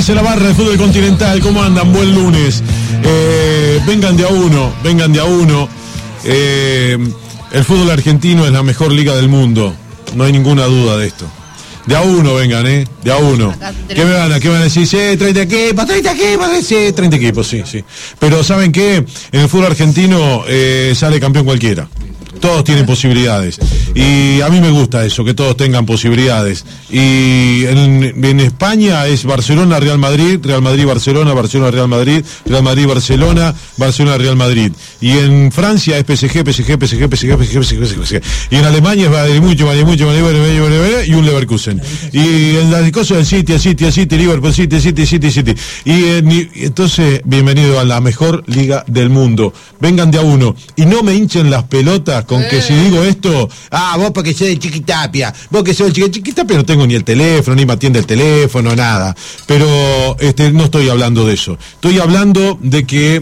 en la barra de fútbol continental, ¿cómo andan? Buen lunes. Vengan de a uno. El fútbol argentino es la mejor liga del mundo, no hay ninguna duda de esto. De a uno vengan, de a uno. ¿Qué me van a decir? Sí, 30 equipos, sí, 30 equipos, sí. Pero ¿saben qué? En el fútbol argentino sale campeón cualquiera. Todos tienen posibilidades. Y a mí me gusta eso, que todos tengan posibilidades. Y en España es Barcelona, Real Madrid, Real Madrid, Barcelona, Barcelona, Real Madrid, Real Madrid, Barcelona, Barcelona, Real Madrid. Y en Francia es PSG. Y en Alemania es Bayern Múnich, y un Leverkusen. Y en las cosas del City, Liverpool, City. Y entonces, bienvenido a la mejor liga del mundo. Vengan de a uno. Y no me hinchen las pelotas con que si digo esto, vos porque sos de Chiquitapia, vos que sos de Chiquitapia, no tengo ni el teléfono, ni me atiende el teléfono, nada. Pero no estoy hablando de eso. Estoy hablando de que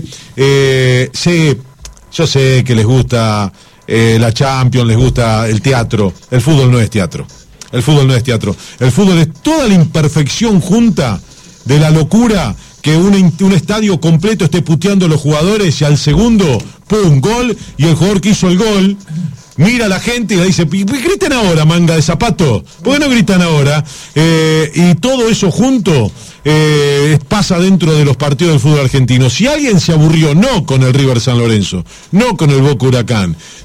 yo sé que les gusta la Champions, les gusta el teatro. El fútbol no es teatro. El fútbol es toda la imperfección junta de la locura que un estadio completo esté puteando a los jugadores y al segundo, ¡pum!, gol, y el jugador que hizo el gol mira a la gente y le dice, griten ahora, manga de zapato, ¿por qué no gritan ahora? Y todo eso junto pasa dentro de los partidos del fútbol argentino. Si alguien se aburrió, no con el River San Lorenzo, no con el Boca Huracán,